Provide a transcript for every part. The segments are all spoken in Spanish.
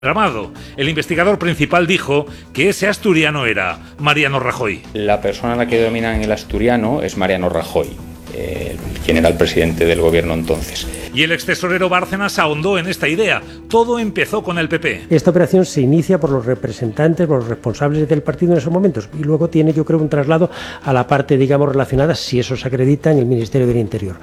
Gramado. El investigador principal dijo que ese asturiano era Mariano Rajoy. La persona a la que denominan el asturiano es Mariano Rajoy, quien era el presidente del gobierno entonces. Y el extesorero Bárcenas ahondó en esta idea. Todo empezó con el PP. Esta operación se inicia por los representantes, por los responsables del partido en esos momentos, y luego tiene, yo creo, un traslado a la parte, digamos, relacionada, si eso se acredita, en el Ministerio del Interior.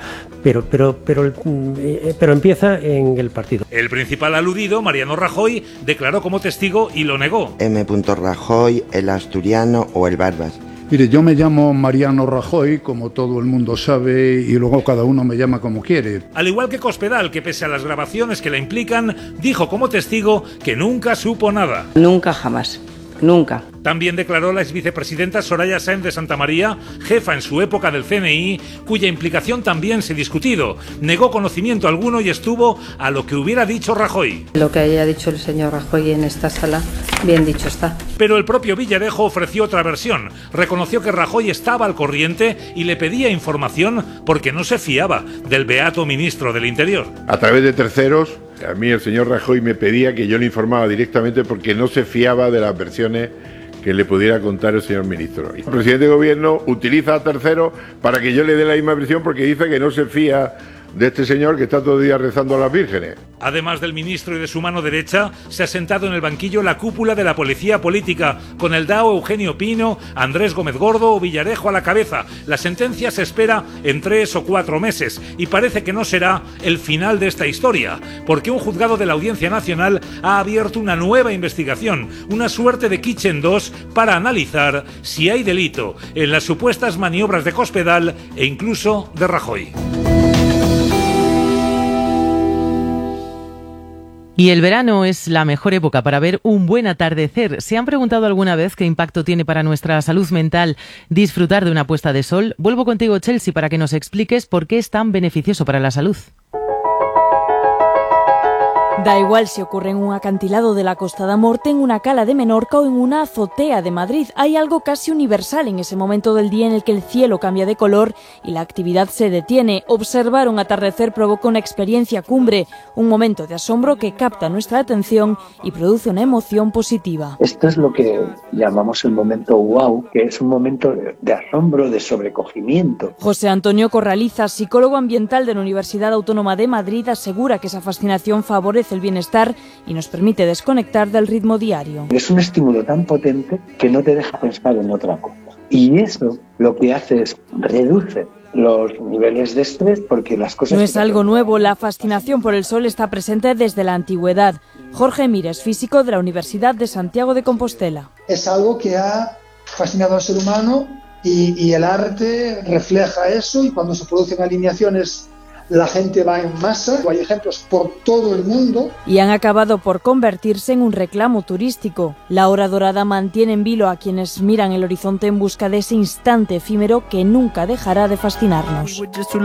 Pero empieza en el partido. El principal aludido, Mariano Rajoy, declaró como testigo y lo negó. M. Rajoy, el asturiano o el Barbas. Mire, yo me llamo Mariano Rajoy, como todo el mundo sabe, y luego cada uno me llama como quiere. Al igual que Cospedal, que pese a las grabaciones que la implican, dijo como testigo que nunca supo nada. Nunca, jamás. Nunca. También declaró la exvicepresidenta Soraya Sáenz de Santamaría, jefa en su época del CNI, cuya implicación también se ha discutido. Negó conocimiento alguno y estuvo a lo que hubiera dicho Rajoy. Lo que haya dicho el señor Rajoy en esta sala, bien dicho está. Pero el propio Villarejo ofreció otra versión. Reconoció que Rajoy estaba al corriente y le pedía información porque no se fiaba del beato ministro del Interior. A través de terceros, a mí el señor Rajoy me pedía que yo le informaba directamente porque no se fiaba de las versiones que le pudiera contar el señor ministro. El presidente de gobierno utiliza a terceros para que yo le dé la misma versión porque dice que no se fía de este señor que está todo el día rezando a las vírgenes. Además del ministro y de su mano derecha, se ha sentado en el banquillo la cúpula de la policía política, con el DAO Eugenio Pino, Andrés Gómez Gordo o Villarejo a la cabeza. La sentencia se espera en 3 o 4 meses y parece que no será el final de esta historia, porque un juzgado de la Audiencia Nacional ha abierto una nueva investigación, una suerte de Kitchen 2 para analizar si hay delito en las supuestas maniobras de Cospedal e incluso de Rajoy. Y el verano es la mejor época para ver un buen atardecer. ¿Se han preguntado alguna vez qué impacto tiene para nuestra salud mental disfrutar de una puesta de sol? Vuelvo contigo, Chelsea, para que nos expliques por qué es tan beneficioso para la salud. Da igual si ocurre en un acantilado de la Costa da Morte, en una cala de Menorca o en una azotea de Madrid. Hay algo casi universal en ese momento del día en el que el cielo cambia de color y la actividad se detiene. Observar un atardecer provoca una experiencia cumbre, un momento de asombro que capta nuestra atención y produce una emoción positiva. Esto es lo que llamamos el momento wow, que es un momento de asombro, de sobrecogimiento. José Antonio Corraliza, psicólogo ambiental de la Universidad Autónoma de Madrid, asegura que esa fascinación favorece el bienestar y nos permite desconectar del ritmo diario. Es un estímulo tan potente que no te deja pensar en otra cosa. Y eso lo que hace es reduce los niveles de estrés porque las cosas... No es algo nuevo, la fascinación por el sol está presente desde la antigüedad. Jorge Mires, físico de la Universidad de Santiago de Compostela. Es algo que ha fascinado al ser humano y el arte refleja eso, y cuando se producen alineaciones la gente va en masa. Hay ejemplos por todo el mundo. Y han acabado por convertirse en un reclamo turístico. La hora dorada mantiene en vilo a quienes miran el horizonte en busca de ese instante efímero que nunca dejará de fascinarnos.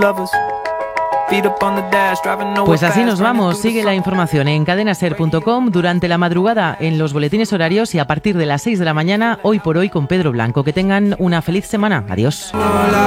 Pues así nos vamos. Sigue la información en cadenaser.com durante la madrugada, en los boletines horarios y a partir de las 6 de la mañana, Hoy por Hoy con Pedro Blanco. Que tengan una feliz semana. Adiós.